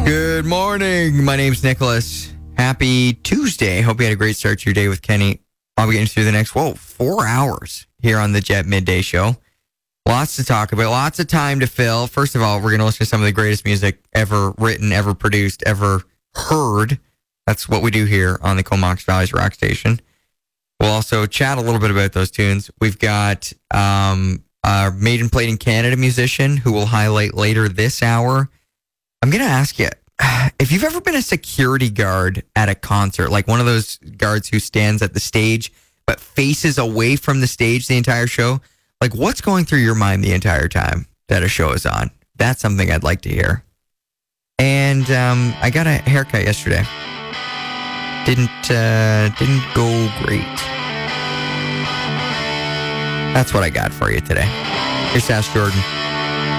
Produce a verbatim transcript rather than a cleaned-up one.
Good morning. My name's Nicholas. Happy Tuesday. Hope you had a great start to your day with Kenny. I'll be getting through the next, whoa, four hours here on the Jet Midday Show. Lots to talk about. Lots of time to fill. First of all, we're going to listen to some of the greatest music ever written, ever produced, ever heard. That's what we do here on the Comox Valley's Rock Station. We'll also chat a little bit about those tunes. We've got um, a Maiden Played in Canada musician who we'll highlight later this hour. I'm going to ask you, if you've ever been a security guard at a concert, like one of those guards who stands at the stage but faces away from the stage the entire show, like what's going through your mind the entire time that a show is on? That's something I'd like to hear. And um, I got a haircut yesterday. Didn't uh, didn't go great. That's what I got for you today. Here's Ask Jordan.